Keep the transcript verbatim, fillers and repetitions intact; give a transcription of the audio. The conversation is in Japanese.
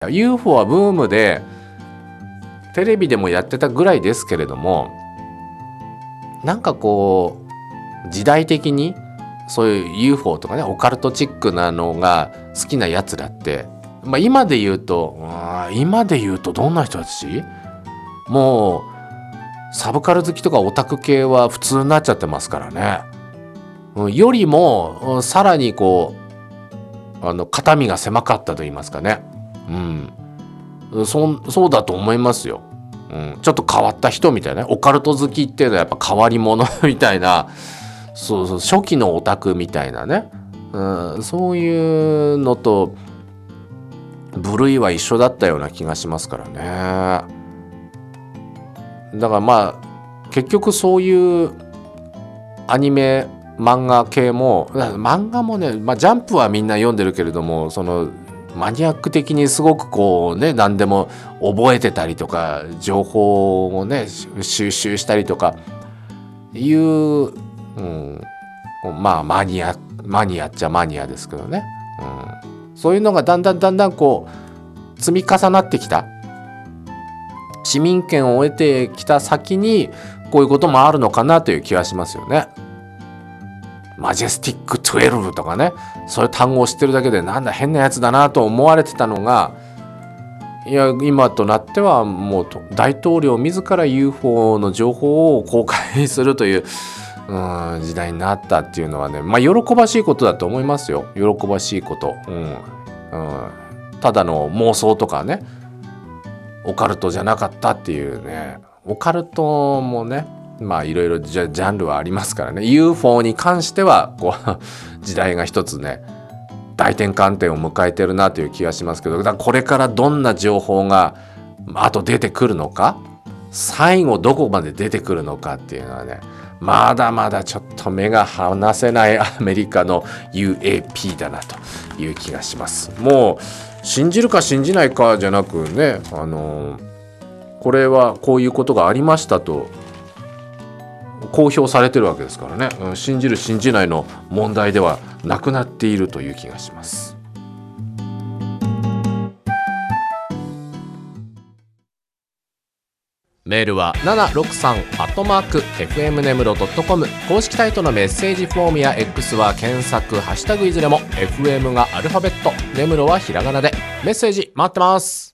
ユーフォー はブームでテレビでもやってたぐらいですけれども、なんかこう時代的にそういう ユーフォー とかね、オカルトチックなのが好きなやつらって、まあ、今で言うと今で言うとどんな人たち？もうサブカル好きとかオタク系は普通になっちゃってますからね。よりもさらにこうあの肩身が狭かったと言いますかね。うん、そ, そうだと思いますよ、うん。ちょっと変わった人みたいな、オカルト好きっていうのはやっぱ変わり者みたいな、そうそう、初期のオタクみたいなね、うん、そういうのと部類は一緒だったような気がしますからね。だからまあ結局そういうアニメ漫画系も、漫画もね、まあ、ジャンプはみんな読んでるけれども、そのマニアック的にすごくこうね、何でも覚えてたりとか情報をね収集したりとかいう、うん、まあマニアマニアっちゃマニアですけどね、うん、そういうのがだんだんだんだんこう積み重なってきた、市民権を得てきた先にこういうこともあるのかなという気がしますよね。マジェスティックじゅうにとかね、そういう単語を知ってるだけでなんだ変なやつだなと思われてたのが、いや今となってはもう大統領自ら ユーフォー の情報を公開するという、うん、時代になったっていうのはね、まあ喜ばしいことだと思いますよ。喜ばしいこと、うんうん、ただの妄想とかね、オカルトじゃなかったっていうね。オカルトもね、まあいろいろジャンルはありますからね。 ユーフォー に関してはこう時代が一つね大転換点を迎えてるなという気がしますけど、だからこれからどんな情報があと出てくるのか、最後どこまで出てくるのかっていうのはね、まだまだちょっと目が離せないアメリカの ユーエーピー だなという気がします。もう信じるか信じないかじゃなくね、あのこれはこういうことがありましたと公表されてるわけですからね、うん、信じる信じないの問題ではなくなっているという気がします。メールは ななろくさん アットマーク エフエム ネムロ ドットコム、 公式サイトのメッセージフォームや X は検索ハッシュタグいずれも エフエム がアルファベット、ネムロはひらがなでメッセージ待ってます。